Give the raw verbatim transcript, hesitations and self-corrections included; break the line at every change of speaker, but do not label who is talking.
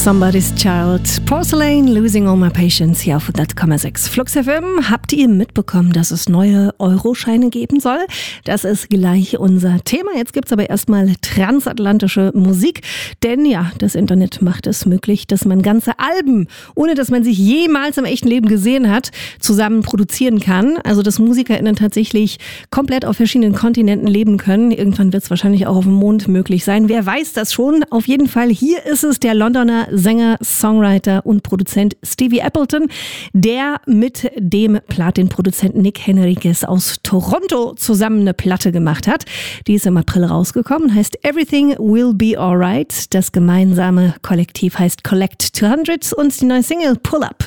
Somebody's Child, Porcelain, Losing All My Patience hier auf hundert Komma sechs Flux F M. Habt ihr mitbekommen, dass es neue Euroscheine geben soll? Das ist gleich unser Thema. Jetzt gibt's aber erstmal transatlantische Musik, denn ja, das Internet macht es möglich, dass man ganze Alben, ohne dass man sich jemals im echten Leben gesehen hat, zusammen produzieren kann. Also dass MusikerInnen tatsächlich komplett auf verschiedenen Kontinenten leben können. Irgendwann wird es wahrscheinlich auch auf dem Mond möglich sein. Wer weiß das schon? Auf jeden Fall, hier ist es der Londoner Sänger, Songwriter und Produzent Stevie Appleton, der mit dem Platin-Produzenten Nick Henriques aus Toronto zusammen eine Platte gemacht hat. Die ist im April rausgekommen, heißt Everything Will Be Alright. Das gemeinsame Kollektiv heißt Collect zweihundert und die neue Single Pull Up.